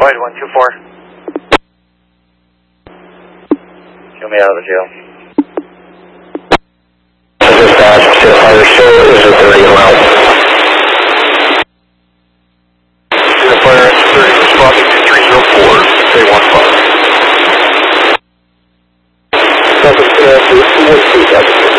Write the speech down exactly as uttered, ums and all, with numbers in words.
Void one two four. Show me out of the jail. Dispatch, to the fire show is a thirty mile. To the fire engine thirty, responding to three zero four, say one five. Seven, uh, two, one, two, seven.